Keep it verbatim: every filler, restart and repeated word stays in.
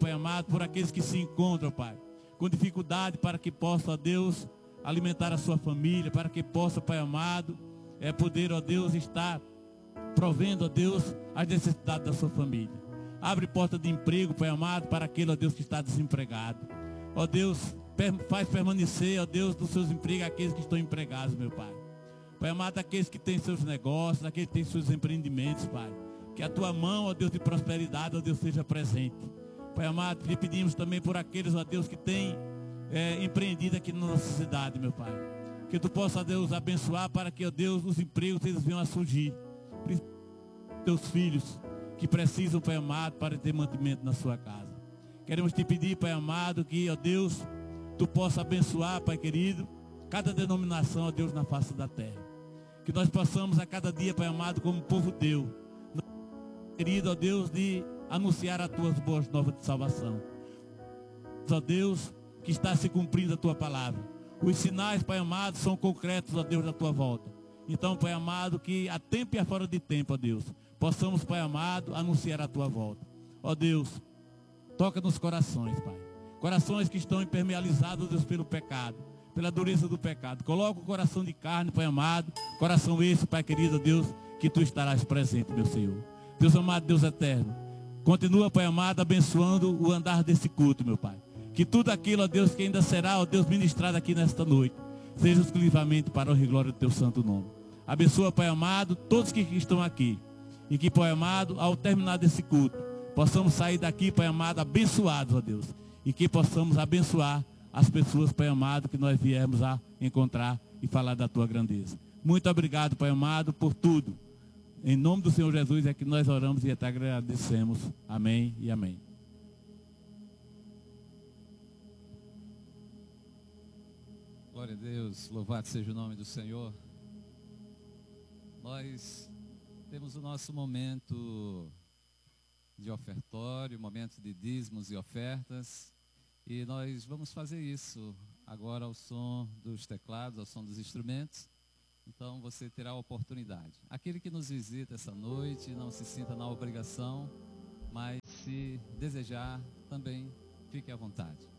Pai amado, por aqueles que se encontram, Pai, com dificuldade, para que possa, ó Deus, alimentar a sua família, para que possa, Pai amado, é poder, ó Deus, estar provendo, ó Deus, as necessidades da sua família. Abre porta de emprego, Pai amado, para aquele, ó Deus, que está desempregado. Ó Deus, faz permanecer, ó Deus, dos seus empregos aqueles que estão empregados, meu Pai. Pai amado, aqueles que têm seus negócios, aqueles que têm seus empreendimentos, Pai. Que a tua mão, ó Deus, de prosperidade, ó Deus, seja presente. Pai amado, lhe pedimos também por aqueles, ó Deus, que têm é, empreendido aqui na nossa cidade, meu Pai. Que tu possa, Deus, abençoar para que, ó Deus, os empregos eles venham a surgir. Teus filhos que precisam, Pai amado, para ter mantimento na sua casa. Queremos te pedir, Pai amado, que, ó Deus, tu possa abençoar, Pai querido, cada denominação, ó Deus, na face da terra. Que nós possamos a cada dia, Pai amado, como povo teu, querido, ó Deus, de anunciar as tuas boas novas de salvação. Ó Deus, que está se cumprindo a tua palavra. Os sinais, Pai amado, são concretos, ó Deus, da tua volta. Então, Pai amado, que a tempo e a fora de tempo, ó Deus, possamos, Pai amado, anunciar a tua volta. Ó Deus, toca nos corações, Pai. Corações que estão impermeabilizados, Deus, pelo pecado, pela dureza do pecado. Coloca o coração de carne, Pai amado. Coração esse, Pai querido, Deus, que tu estarás presente, meu Senhor. Deus amado, Deus eterno. Continua, Pai amado, abençoando o andar desse culto, meu Pai. Que tudo aquilo, ó Deus, que ainda será, ó Deus, ministrado aqui nesta noite, seja exclusivamente para a honra e glória do teu santo nome. Abençoa, Pai amado, todos que estão aqui. E que, Pai amado, ao terminar desse culto, possamos sair daqui, Pai amado, abençoados, ó Deus. E que possamos abençoar as pessoas, Pai amado, que nós viemos a encontrar e falar da tua grandeza. Muito obrigado, Pai amado, por tudo. Em nome do Senhor Jesus é que nós oramos e até agradecemos. Amém e amém. Glória a Deus, louvado seja o nome do Senhor. Nós temos o nosso momento de ofertório, momento de dízimos e ofertas. E nós vamos fazer isso agora ao som dos teclados, ao som dos instrumentos. Então você terá a oportunidade. Aquele que nos visita essa noite, não se sinta na obrigação, mas se desejar, também fique à vontade.